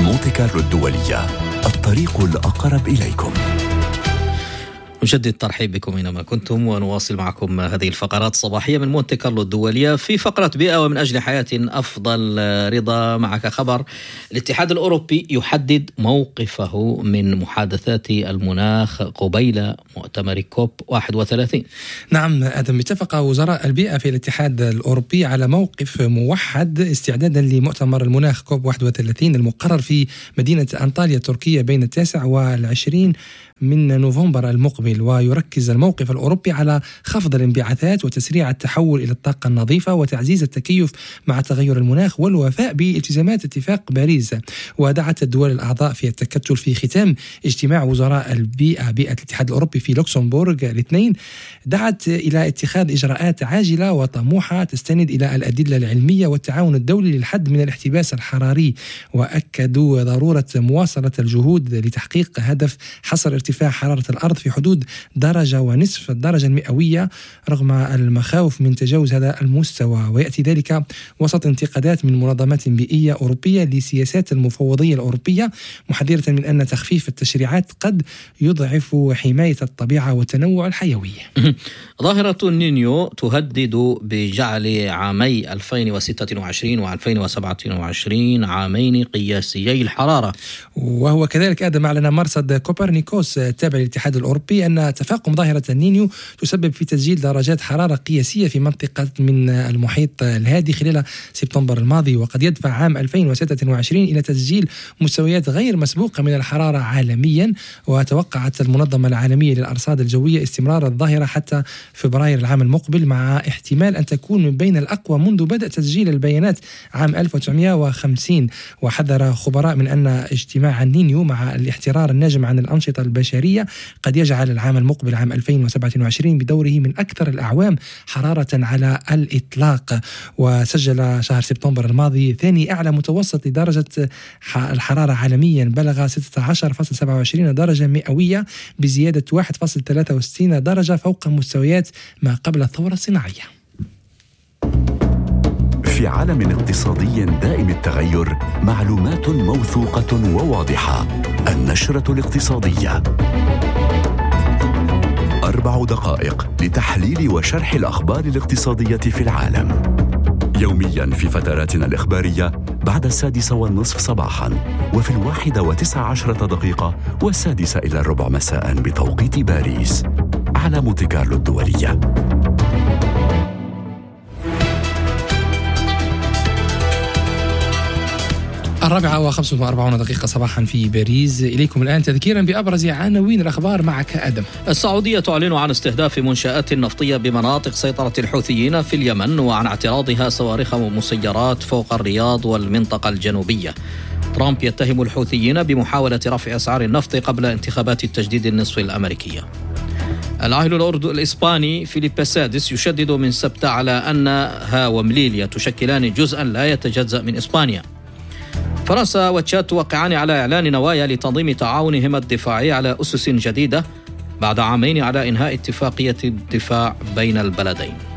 مونتي كارلو الدولية، الطريق الأقرب إليكم. نجدد الترحيب بكم أينما كنتم، ونواصل معكم هذه الفقرات الصباحية من مونتي كارلو الدولية في فقرة بيئة ومن أجل حياة أفضل. رضا، معك خبر: الاتحاد الأوروبي يحدد موقفه من محادثات المناخ قبيل مؤتمر كوب 31. نعم آدم، اتفق وزراء البيئة في الاتحاد الأوروبي على موقف موحد استعدادا لمؤتمر المناخ كوب 31 المقرر في مدينة أنطاليا التركية بين 9 و20 من نوفمبر المقبل. ويركز الموقف الأوروبي على خفض الانبعاثات وتسريع التحول إلى الطاقة النظيفة وتعزيز التكيف مع تغير المناخ والوفاء بالتزامات اتفاق باريس. ودعت الدول الأعضاء في التكتل في ختام اجتماع وزراء بيئة الاتحاد الأوروبي في لوكسمبورغ الاثنين، دعت إلى اتخاذ إجراءات عاجلة وطموحة تستند إلى الأدلة العلمية والتعاون الدولي للحد من الاحتباس الحراري. وأكدوا ضرورة مواصلة الجهود لتحقيق هدف حصر ارتفاع حرارة الأرض في حدود 1.5 درجة مئوية رغم المخاوف من تجاوز هذا المستوى. ويأتي ذلك وسط انتقادات من منظمات بيئية أوروبية لسياسات المفوضية الأوروبية، محذرة من أن تخفيف التشريعات قد يضعف حماية الطبيعة والتنوع الحيوي. ظاهرة النينيو تهدد بجعل عامي 2026 و2027 عامين قياسيي الحرارة. وهو كذلك آدم أعلن مرصد كوبرنيكوس التابع للاتحاد الأوروبي أن تفاقم ظاهرة النينيو تسبب في تسجيل درجات حرارة قياسية في منطقة من المحيط الهادي خلال سبتمبر الماضي، وقد يدفع عام 2026 إلى تسجيل مستويات غير مسبوقة من الحرارة عالميا. وتوقعت المنظمة العالمية للأرصاد الجوية استمرار الظاهرة حتى فبراير العام المقبل، مع احتمال أن تكون من بين الأقوى منذ بدء تسجيل البيانات عام 1950. وحذر خبراء من أن اجتماع النينيو مع الاحترار الناجم عن الأنشطة البشرية قد يجعل العام المقبل عام 2027 بدوره من أكثر الأعوام حرارة على الإطلاق. وسجل شهر سبتمبر الماضي ثاني أعلى متوسط لدرجة الحرارة عالميا، بلغ 16.27 درجة مئوية بزيادة 1.63 درجة فوق مستويات ما قبل الثورة الصناعية. في عالم اقتصادي دائم التغير، معلومات موثوقة وواضحة. النشرة الاقتصادية، 4 دقائق لتحليل وشرح الأخبار الاقتصادية في العالم، يوميا في فتراتنا الإخبارية بعد 6:30 صباحا، وفي 1:19 دقيقة و6 إلى الربع مساء بتوقيت باريس على مونتي كارلو الدولية. 4:45 دقيقة صباحا في باريس. إليكم الآن تذكيرا بأبرز عناوين الأخبار معك آدم. السعودية تعلن عن استهداف منشآت نفطية بمناطق سيطرة الحوثيين في اليمن، وعن اعتراضها صواريخ ومسيرات فوق الرياض والمنطقة الجنوبية. ترامب يتهم الحوثيين بمحاولة رفع أسعار النفط قبل انتخابات التجديد النصفي الأمريكية. العاهل الإسباني فيليب السادس يشدد من سبت على أنها ومليليا تشكلان جزءا لا يتجزأ من إسبانيا. فرنسا وتشاد توقعان على إعلان نوايا لتنظيم تعاونهما الدفاعي على أسس جديدة بعد عامين على إنهاء اتفاقية الدفاع بين البلدين.